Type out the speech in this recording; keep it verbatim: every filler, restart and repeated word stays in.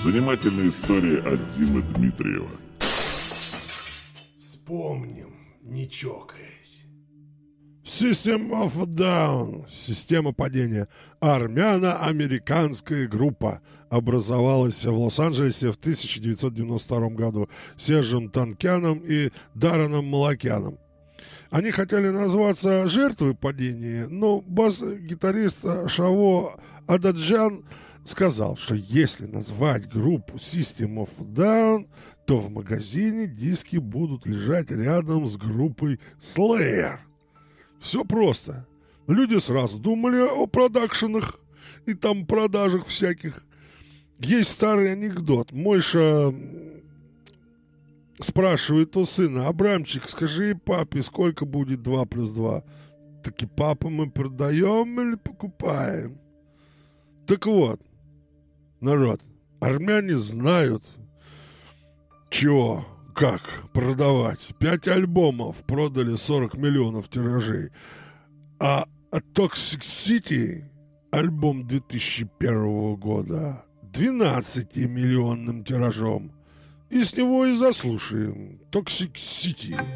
Занимательная история от Димы Дмитриева. Вспомним, не чокаясь. System of a Down, система падения, армяно-американская группа, образовалась в Лос-Анджелесе в тысяча девятьсот девяносто втором году Сержем Танкяном и Дарреном Малакяном. Они хотели назваться «Жертвой падения», но бас-гитарист Шаво Ададжан сказал, что если назвать группу System of a Down, то в магазине диски будут лежать рядом с группой Slayer. Все просто. Люди сразу думали о продакшенах и там продажах всяких. Есть старый анекдот. Мойша спрашивает у сына: Абрамчик, скажи папе, сколько будет два плюс два? Таки, папа, мы продаем или покупаем? Так вот, народ, армяне знают, чего, как продавать. Пять альбомов продали сорок миллионов тиражей. А Toxic City, альбом две тысячи первого года, двенадцатимиллионным тиражом. И с него и заслушаем Toxic City.